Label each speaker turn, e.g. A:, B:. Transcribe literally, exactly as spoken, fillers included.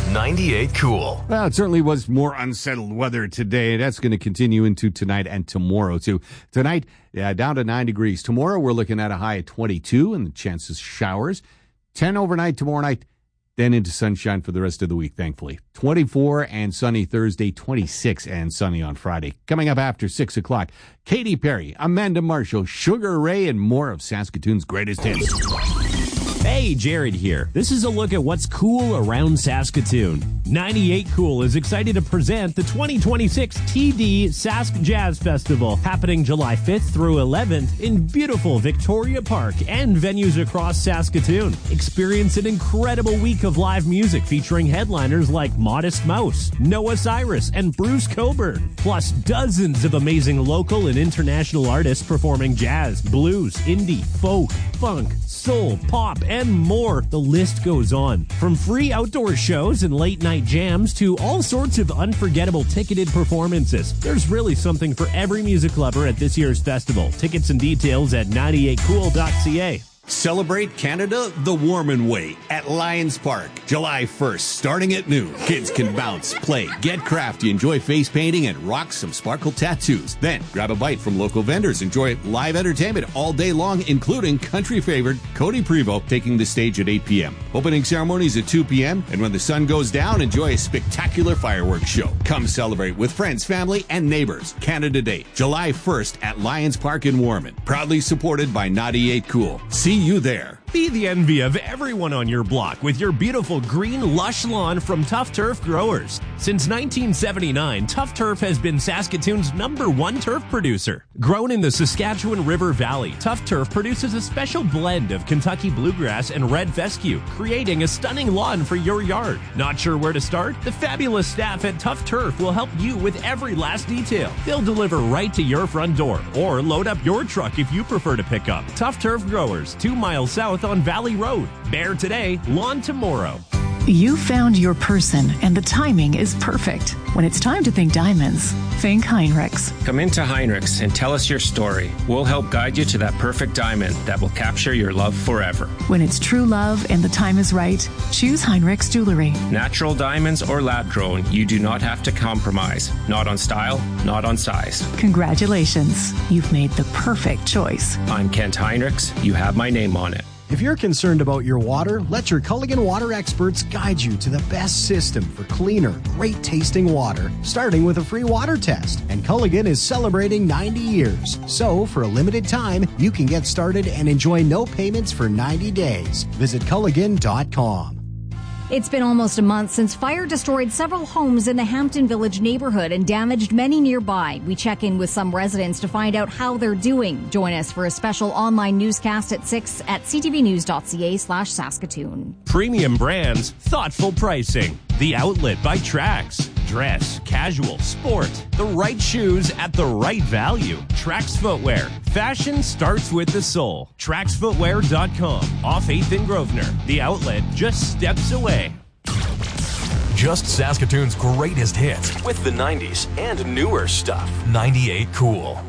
A: ninety-eight Cool.
B: Well, it certainly was more unsettled weather today. That's going to continue into tonight and tomorrow, too. Tonight, yeah, down to nine degrees. Tomorrow, we're looking at a high of twenty-two and the chances showers. ten overnight tomorrow night, then into sunshine for the rest of the week, thankfully. twenty-four and sunny Thursday, twenty-six and sunny on Friday. Coming up after six o'clock, Katy Perry, Amanda Marshall, Sugar Ray, and more of Saskatoon's greatest hits.
C: Hey, Jared here. This is a look at what's cool around Saskatoon. ninety-eight Cool is excited to present the twenty twenty-six T D Sask Jazz Festival, happening July fifth through eleventh in beautiful Victoria Park and venues across Saskatoon. Experience an incredible week of live music featuring headliners like Modest Mouse, Noah Cyrus, and Bruce Coburn, plus dozens of amazing local and international artists performing jazz, blues, indie, folk, funk, soul, pop, and more. The list goes on. From free outdoor shows and late night jams to all sorts of unforgettable ticketed performances, there's really something for every music lover at this year's festival. Tickets and details at ninety-eight cool dot c a.
B: Celebrate Canada the Warman way at Lions Park. July first, starting at noon. Kids can bounce, play, get crafty, enjoy face painting, and rock some sparkle tattoos. Then, grab a bite from local vendors. Enjoy live entertainment all day long, including country favorite Cody Prevost taking the stage at eight p.m. Opening ceremonies at two p.m. And when the sun goes down, enjoy a spectacular fireworks show. Come celebrate with friends, family, and neighbors. Canada Day, July first at Lions Park in Warman. Proudly supported by ninety-eight Cool. See you there.
C: Be the envy of everyone on your block with your beautiful green, lush lawn from Tough Turf Growers. Since nineteen seventy-nine, Tough Turf has been Saskatoon's number one turf producer. Grown in the Saskatchewan River Valley, Tough Turf produces a special blend of Kentucky bluegrass and red fescue, creating a stunning lawn for your yard. Not sure where to start? The fabulous staff at Tough Turf will help you with every last detail. They'll deliver right to your front door or load up your truck if you prefer to pick up. Tough Turf Growers, two miles south on Valley Road. Bare today, lawn tomorrow.
D: You found your person, and the timing is perfect. When it's time to think diamonds, think Heinrichs.
E: Come into Heinrichs and tell us your story. We'll help guide you to that perfect diamond that will capture your love forever.
D: When it's true love and the time is right, choose Heinrichs Jewelry.
E: Natural diamonds or lab-grown, you do not have to compromise. Not on style, not on size.
D: Congratulations. You've made the perfect choice.
E: I'm Kent Heinrichs. You have my name on it.
F: If you're concerned about your water, let your Culligan water experts guide you to the best system for cleaner, great-tasting water, starting with a free water test. And Culligan is celebrating ninety years. So, for a limited time, you can get started and enjoy no payments for ninety days. Visit Culligan dot com.
G: It's been almost a month since fire destroyed several homes in the Hampton Village neighborhood and damaged many nearby. We check in with some residents to find out how they're doing. Join us for a special online newscast at six at c t v news dot c a slash Saskatoon.
C: Premium brands, thoughtful pricing. The Outlet by Trax. Dress, casual, sport. The right shoes at the right value. Trax Footwear. Fashion starts with the soul. trax footwear dot com. Off eighth in Grosvenor. The Outlet, just steps away.
A: Just Saskatoon's greatest hits with the nineties and newer stuff. ninety-eight Cool.